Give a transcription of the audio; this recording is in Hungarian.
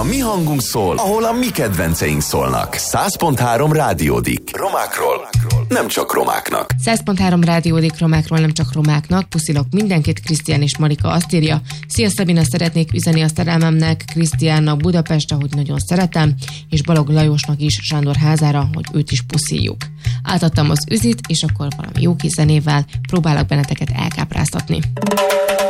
a mi hangunk szól, ahol a mi kedvenceink szólnak. 100.3 Rádiódik. Romákról, nem csak romáknak. 100.3 Rádiódik, romákról, nem csak romáknak. Puszilok mindenkit, Krisztián és Marika azt írja. Szia Szabina, szeretnék üzeni a szerelmemnek, Krisztiánnak Budapestre, hogy nagyon szeretem, és Balog Lajosnak is Sándor házára, hogy őt is pusziljuk. Átadtam az üzit, és akkor valami jó kis zenével próbálok benneteket elkápráztatni.